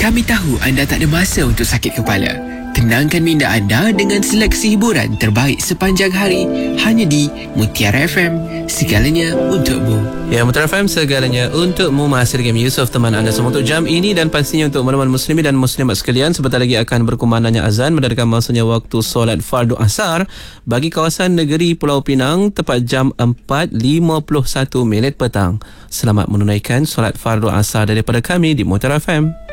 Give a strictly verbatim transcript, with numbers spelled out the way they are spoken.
Kami tahu anda tak ada masa untuk sakit kepala. Tenangkan minda anda dengan seleksi hiburan terbaik sepanjang hari hanya di Mutiara F M. Segalanya untukmu. Ya, Mutiara F M, segalanya untukmu. Masih dengan Yusof, teman anda semua untuk jam ini, dan pastinya untuk teman-teman muslimin dan muslimat sekalian, sebentar lagi akan berkumandangnya azan menandakan masanya waktu solat fardu asar bagi kawasan negeri Pulau Pinang tepat jam empat lima puluh satu minit petang. Selamat menunaikan solat fardu asar daripada kami di Mutiara F M.